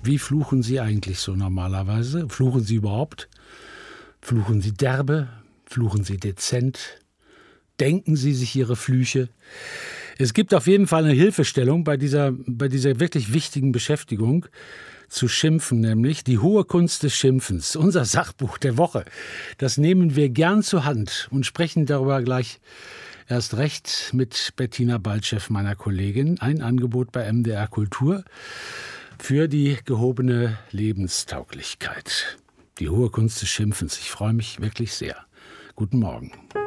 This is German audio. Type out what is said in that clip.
Wie fluchen Sie eigentlich so normalerweise? Fluchen Sie überhaupt? Fluchen Sie derbe? Fluchen Sie dezent? Denken Sie sich Ihre Flüche? Es gibt auf jeden Fall eine Hilfestellung bei dieser wirklich wichtigen Beschäftigung zu schimpfen, nämlich die hohe Kunst des Schimpfens. Unser Sachbuch der Woche, das nehmen wir gern zur Hand und sprechen darüber gleich erst recht mit Bettina Baltschew, meiner Kollegin. Ein Angebot bei MDR Kultur für die gehobene Lebenstauglichkeit. Die hohe Kunst des Schimpfens. Ich freue mich wirklich sehr. Guten Morgen.